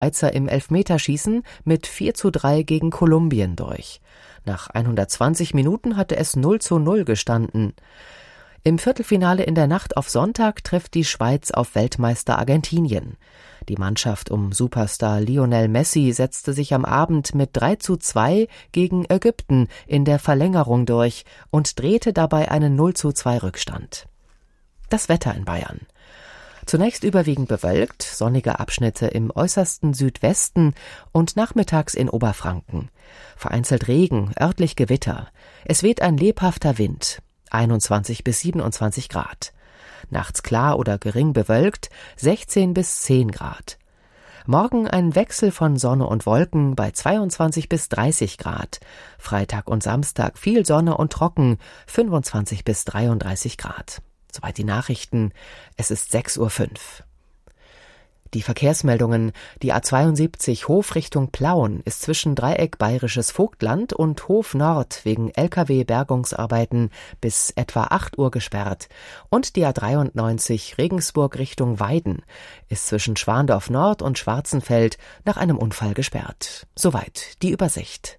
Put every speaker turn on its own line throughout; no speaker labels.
Schweizer im Elfmeterschießen mit 4:3 gegen Kolumbien durch. Nach 120 Minuten hatte es 0:0 gestanden. Im Viertelfinale in der Nacht auf Sonntag trifft die Schweiz auf Weltmeister Argentinien. Die Mannschaft um Superstar Lionel Messi setzte sich am Abend mit 3:2 gegen Ägypten in der Verlängerung durch und drehte dabei einen 0:2 Rückstand. Das Wetter in Bayern. Zunächst überwiegend bewölkt, sonnige Abschnitte im äußersten Südwesten und nachmittags in Oberfranken. Vereinzelt Regen, örtlich Gewitter. Es weht ein lebhafter Wind, 21 bis 27 Grad. Nachts klar oder gering bewölkt, 16 bis 10 Grad. Morgen ein Wechsel von Sonne und Wolken bei 22 bis 30 Grad. Freitag und Samstag viel Sonne und trocken, 25 bis 33 Grad. Soweit die Nachrichten. Es ist 6:05 Uhr. Die Verkehrsmeldungen. Die A72 Hof Richtung Plauen ist zwischen Dreieck Bayerisches Vogtland und Hof Nord wegen Lkw-Bergungsarbeiten bis etwa 8 Uhr gesperrt. Und die A93 Regensburg Richtung Weiden ist zwischen Schwandorf Nord und Schwarzenfeld nach einem Unfall gesperrt. Soweit die Übersicht.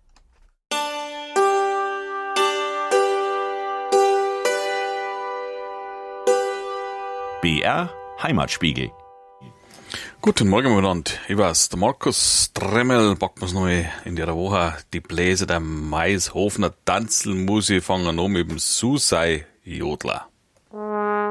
BR Heimatspiegel.
Guten Morgen miteinander. Ich weiß, der Markus Dremmel packt mir's neu in der Woche. Die Bläser der Maishofener Tanzelmusik fangen an mit dem Susei Jodler.